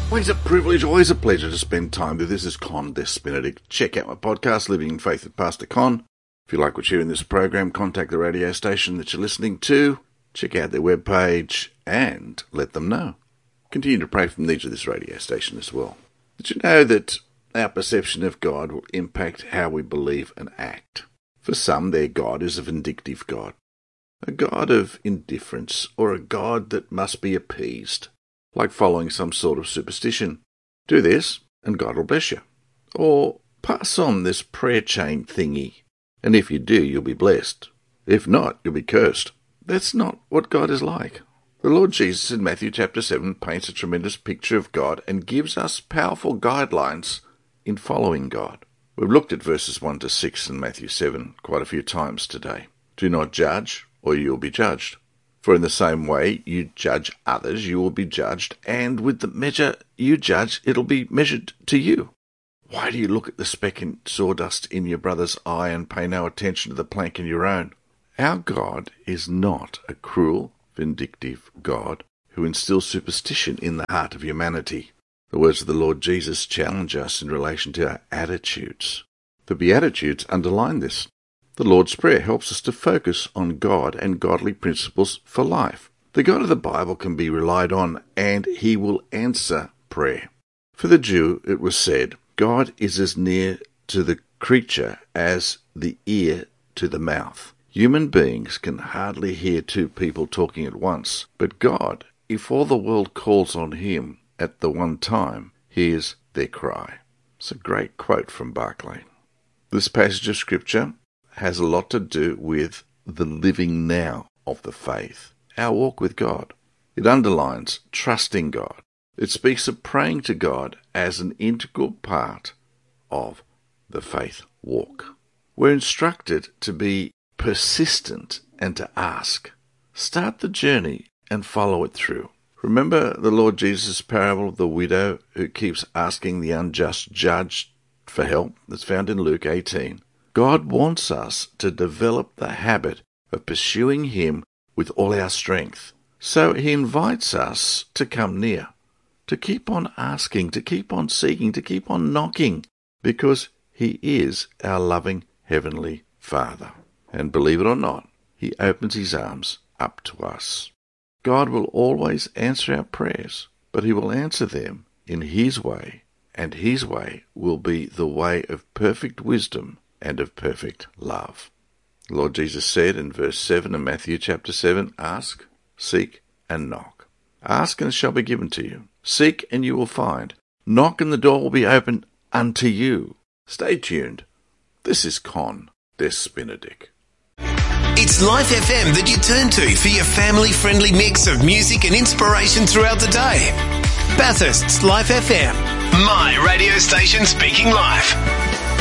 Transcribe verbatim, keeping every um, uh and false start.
Always a privilege, always a pleasure to spend time with you. This is Con Des Benedict. Check out my podcast, Living in Faith with Pastor Con. If you like what you hear in this program, contact the radio station that you're listening to, check out their webpage, and let them know. Continue to pray for the needs of this radio station as well. Did you know that our perception of God will impact how we believe and act? For some, their God is a vindictive God, a God of indifference, or a God that must be appeased, like following some sort of superstition. Do this, and God will bless you. Or pass on this prayer chain thingy, and if you do, you'll be blessed. If not, you'll be cursed. That's not what God is like. The Lord Jesus in Matthew chapter seven paints a tremendous picture of God and gives us powerful guidelines in following God. We've looked at verses one to six in Matthew seven quite a few times today. Do not judge, or you will be judged. For in the same way you judge others, you will be judged, and with the measure you judge, it'll be measured to you. Why do you look at the speck in sawdust in your brother's eye and pay no attention to the plank in your own? Our God is not a cruel, vindictive God who instills superstition in the heart of humanity. The words of the Lord Jesus challenge us in relation to our attitudes. The Beatitudes underline this. The Lord's Prayer helps us to focus on God and godly principles for life. The God of the Bible can be relied on, and he will answer prayer. For the Jew, it was said, God is as near to the creature as the ear to the mouth. Human beings can hardly hear two people talking at once, but God, if all the world calls on him at the one time, hears their cry. It's a great quote from Barclay. This passage of Scripture has a lot to do with the living now of the faith, our walk with God. It underlines trusting God. It speaks of praying to God as an integral part of the faith walk. We're instructed to be persistent and to ask. Start the journey and follow it through. Remember the Lord Jesus' parable of the widow who keeps asking the unjust judge for help? That's found in Luke eighteen. God wants us to develop the habit of pursuing him with all our strength. So he invites us to come near, to keep on asking, to keep on seeking, to keep on knocking, because he is our loving Heavenly Father. And believe it or not, he opens his arms up to us. God will always answer our prayers, but he will answer them in his way, and his way will be the way of perfect wisdom and of perfect love. The Lord Jesus said in verse seven of Matthew chapter seven, ask, seek, and knock. Ask, and it shall be given to you. Seek, and you will find. Knock, and the door will be opened unto you. Stay tuned. This is Con Des Benedict. It's Life F M that you turn to for your family-friendly mix of music and inspiration throughout the day. Bathurst's Life F M, my radio station speaking life.